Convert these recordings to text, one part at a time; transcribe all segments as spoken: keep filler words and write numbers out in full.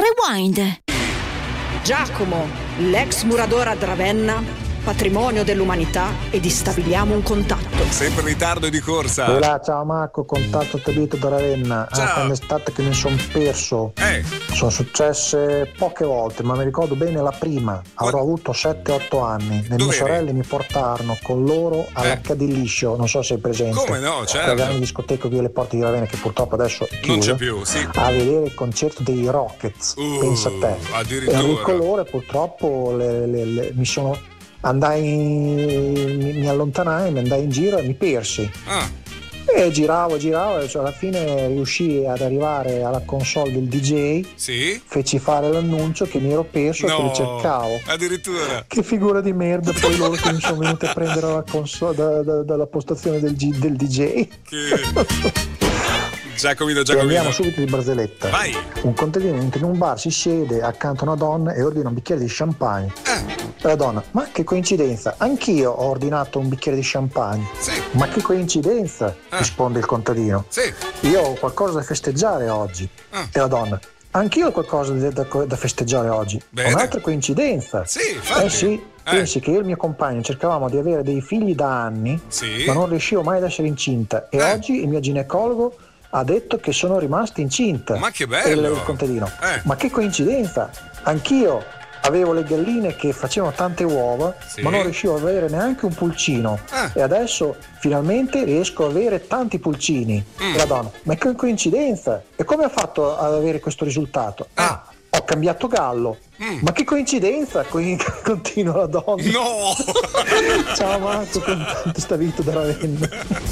Rewind. Giacomo, l'ex muratore a Ravenna, patrimonio dell'umanità, e distabiliamo un contatto. Sempre in ritardo e di corsa. Hola, ciao Marco, contatto Tebito da Ravenna. Ciao. Ah, quando è estate che mi sono perso. Eh. Sono successe poche volte, ma mi ricordo bene la prima. Avrò avuto sette otto anni. Le Dove mie eri? sorelle mi portarono con loro all'H di Liscio, non so se è presente. Come no, certo. La grande discoteca qui alle porte di Ravenna, che purtroppo adesso è Non chiusa, c'è più, sì. a vedere il concerto dei Rockets. Uh, pensa a te. addirittura. E con loro purtroppo le, le, le, mi sono andai mi, mi allontanai, mi andai in giro e mi persi. Ah. E giravo, giravo e cioè alla fine riuscii ad arrivare alla console del D J. Sì? Feci fare l'annuncio che mi ero perso, No, che li cercavo. addirittura. Che figura di merda, poi loro che mi sono venuti a prendere alla console, da, da, dalla postazione del, G, del D J. Che... Giacomino, E Giacomino. andiamo subito di barzelletta. Vai. Un contadino entra in un bar, si siede accanto a una donna e ordina un bicchiere di champagne. Eh. E la donna: ma che coincidenza, anch'io ho ordinato un bicchiere di champagne. Sì. Ma che coincidenza, Eh. risponde il contadino. Sì. Io ho qualcosa da festeggiare oggi. Ah. E la donna: anch'io ho qualcosa da, da- da festeggiare oggi. Bene. Un'altra coincidenza. Sì, infatti. Eh sì, pensi che io e il mio compagno cercavamo di avere dei figli da anni, Sì. ma non riuscivo mai ad essere incinta. E Eh. oggi il mio ginecologo ha detto che sono rimasta incinta. Ma che E bello. il, il contadino: Eh. ma che coincidenza, anch'io avevo le galline che facevano tante uova, Sì. ma non riuscivo ad avere neanche un pulcino. Eh. E adesso finalmente riesco ad avere tanti pulcini. Mm. E la donna: ma che coincidenza, e come ha fatto ad avere questo risultato? Eh. Ah, ho cambiato gallo. Mm. Ma che coincidenza, co- continua la donna. No. Ciao Marco, contatto Stavito da Ravenna.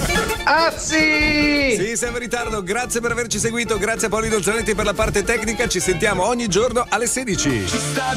Azzi! Sì, siamo in ritardo. Grazie per averci seguito. Grazie a Paolino Zanetti per la parte tecnica. Ci sentiamo ogni giorno alle sedici.